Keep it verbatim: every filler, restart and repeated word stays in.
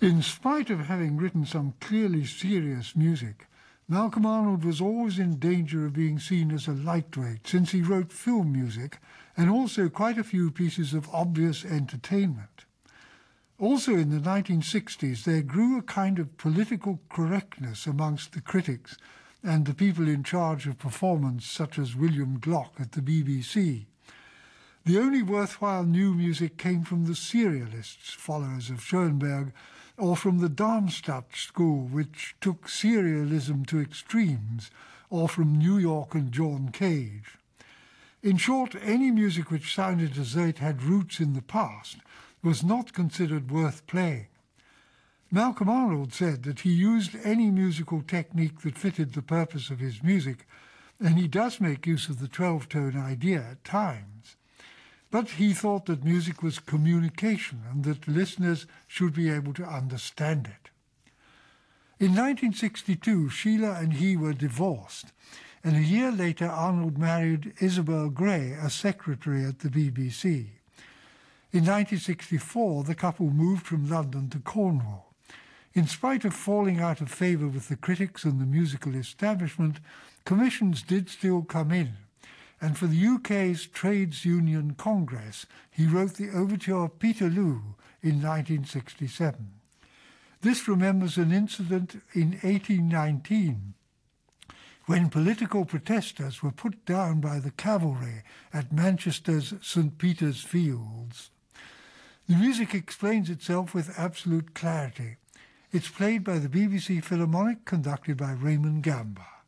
In spite of having written some clearly serious music, Malcolm Arnold was always in danger of being seen as a lightweight, since he wrote film music and also quite a few pieces of obvious entertainment. Also in the nineteen sixties, there grew a kind of political correctness amongst the critics and the people in charge of performance, such as William Glock at the B B C. The only worthwhile new music came from the serialists, followers of Schoenberg, or from the Darmstadt school, which took serialism to extremes, or from New York and John Cage. In short, any music which sounded as though it had roots in the past was not considered worth playing. Malcolm Arnold said that he used any musical technique that fitted the purpose of his music, and he does make use of the twelve-tone idea at times. But he thought that music was communication and that listeners should be able to understand it. In nineteen sixty-two, Sheila and he were divorced, and a year later Arnold married Isabel Gray, a secretary at the B B C. In nineteen sixty-four, the couple moved from London to Cornwall. In spite of falling out of favour with the critics and the musical establishment, commissions did still come in, and for the U K's Trades Union Congress, he wrote the overture Peterloo in nineteen sixty-seven. This remembers an incident in eighteen nineteen, when political protesters were put down by the cavalry at Manchester's Saint Peter's Fields. The music explains itself with absolute clarity. It's played by the B B C Philharmonic, conducted by Raymond Gamba.